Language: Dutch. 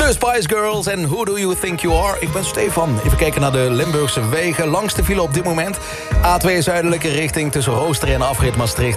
De Spice Girls en Who Do You Think You Are? Ik ben Stefan. Even kijken naar de Limburgse wegen. Langste file op dit moment. A2 zuidelijke richting tussen Roosteren en afrit Maastricht.